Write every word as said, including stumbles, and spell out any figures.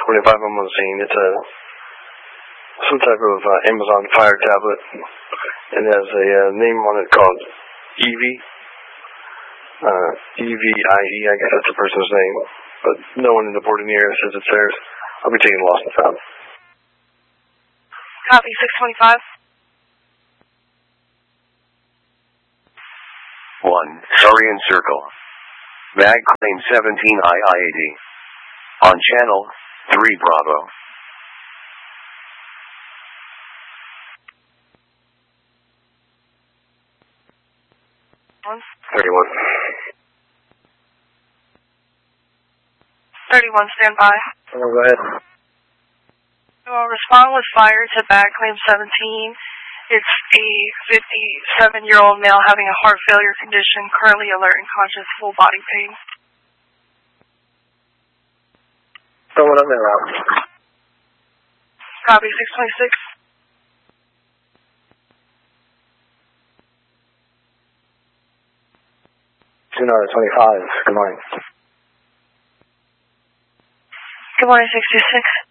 twenty-five, I'm on the scene. It's a some type of uh, Amazon Fire tablet, and it has a uh, name on it called Evie. Uh, E V I E, I guess that's the person's name, but no one in the boarding area says it's theirs. I'll be taking lost and found. Copy, six twenty-five. one, Sarian Circle. Bag claim seventeen I I eighty. On channel three Bravo. thirty-one. thirty-one, stand by. Oh, go ahead. Well, respond with fire to bag claim seventeen. It's a fifty-seven-year-old male having a heart failure condition, currently alert and conscious, full body pain. Someone on that route. Copy, six twenty-six. two nine twenty-five, good morning. Good morning, six two six.